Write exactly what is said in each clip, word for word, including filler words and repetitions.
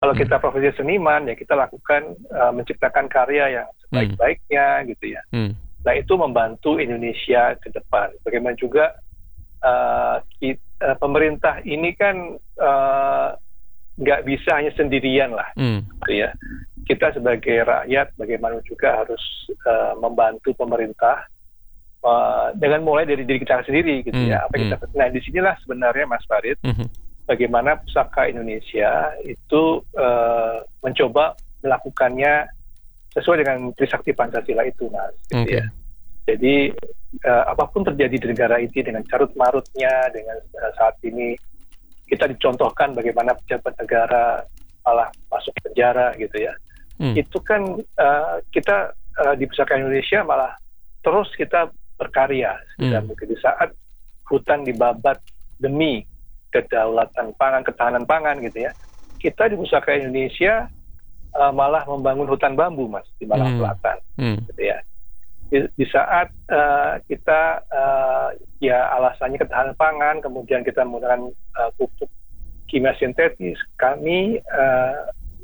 Kalau kita profesi seniman, ya kita lakukan uh, menciptakan karya yang sebaik-baiknya, gitu ya. Hmm. Nah, itu membantu Indonesia ke depan. Bagaimana juga uh, kita, uh, pemerintah ini kan nggak uh, bisa hanya sendirian lah, hmm. gitu ya. Kita sebagai rakyat, bagaimana juga harus uh, membantu pemerintah uh, dengan mulai dari diri kita sendiri, gitu hmm. ya. Apa kita, hmm. Nah, disinilah sebenarnya Mas Farid. Hmm. Bagaimana Pusaka Indonesia itu uh, mencoba melakukannya sesuai dengan Trisakti Pancasila itu, Mas. Gitu okay. ya. Jadi uh, apapun terjadi di negara ini dengan carut marutnya, dengan uh, saat ini kita dicontohkan bagaimana pejabat negara malah masuk penjara, gitu ya. Hmm. Itu kan uh, kita uh, di Pusaka Indonesia malah terus kita berkarya. Dan hmm. di saat hutan dibabat demi kedaulatan pangan, ketahanan pangan, gitu ya. Kita di Pusaka Indonesia uh, malah membangun hutan bambu, Mas, di Malang hmm. Selatan, hmm. gitu ya. Di, di saat uh, kita uh, ya alasannya ketahanan pangan, kemudian kita menggunakan uh, pupuk kimia sintetis, kami uh,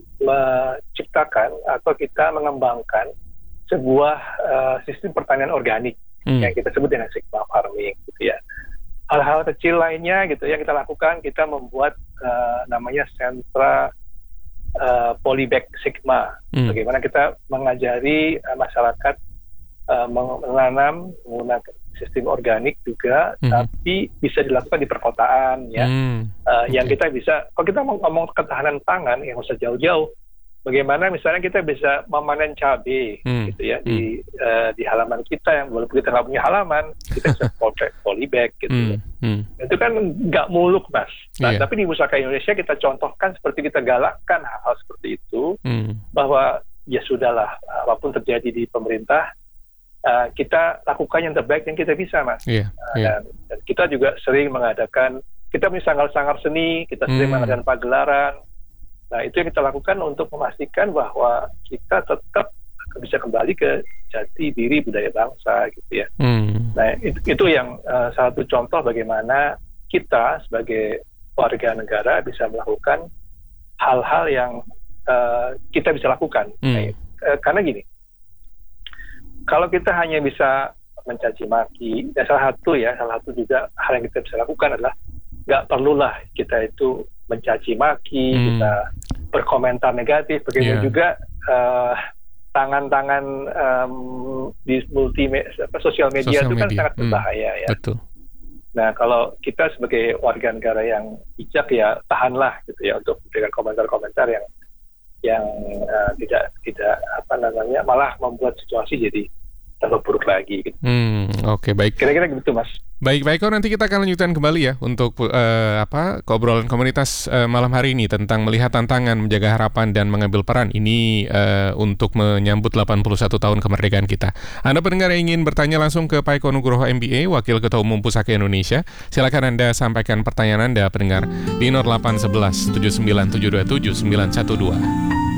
menciptakan atau kita mengembangkan sebuah uh, sistem pertanian organik hmm. yang kita sebut dengan Sigma Farming, gitu ya. Hal-hal kecil lainnya, gitu yang kita lakukan, kita membuat uh, namanya sentra uh, polybag Sigma. Hmm. Bagaimana kita mengajari uh, masyarakat uh, menanam menggunakan sistem organik juga, hmm. tapi bisa dilakukan di perkotaan, ya. Hmm. Uh, okay. Yang kita bisa, kalau kita ngomong ketahanan pangan, yang usah jauh-jauh, bagaimana misalnya kita bisa memanen cabai, hmm. gitu ya, hmm. di uh, di halaman kita yang walaupun kita nggak punya halaman, kita bisa potret polybag, gitu. Hmm. Hmm. Itu kan nggak muluk, Mas. Nah, yeah. tapi di Pusaka Indonesia kita contohkan seperti kita galakkan hal-hal seperti itu, hmm. bahwa ya sudahlah, apapun terjadi di pemerintah, uh, kita lakukan yang terbaik yang kita bisa, Mas. Yeah. Yeah. Dan, dan kita juga sering mengadakan, kita punya sanggar-sanggar seni, kita sering hmm. mengadakan pagelaran. Nah, itu yang kita lakukan untuk memastikan bahwa kita tetap bisa kembali ke jati diri budaya bangsa, gitu ya. Hmm. Nah, itu, itu yang uh, salah satu contoh bagaimana kita sebagai warga negara bisa melakukan hal-hal yang uh, kita bisa lakukan. Hmm. Nah, uh, karena gini, kalau kita hanya bisa mencaci maki, ya salah satu ya, salah satu juga hal yang kita bisa lakukan adalah nggak perlulah kita itu mencaci maki, hmm. kita berkomentar negatif, bagaimana yeah. juga uh, tangan-tangan um, di multi sosial media Social itu kan media. sangat berbahaya, hmm. ya. Betul. Nah, kalau kita sebagai warga negara yang bijak, ya tahanlah, gitu ya, untuk memberikan komentar-komentar yang yang uh, tidak tidak apa namanya malah membuat situasi jadi terlalu buruk lagi, gitu. Hmm, oke, okay, baik. Kira-kira gitu, Mas. Baik, baik. Oh, nanti kita akan lanjutkan kembali ya untuk uh, apa keobrolan komunitas uh, malam hari ini tentang melihat tantangan, menjaga harapan dan mengambil peran ini uh, untuk menyambut delapan puluh satu tahun kemerdekaan kita. Anda pendengar yang ingin bertanya langsung ke Pak Eko Nugroho M B A, Wakil Ketua Umum Pusaka Indonesia, silakan Anda sampaikan pertanyaan Anda pendengar di nol delapan satu satu tujuh sembilan tujuh dua tujuh sembilan satu dua.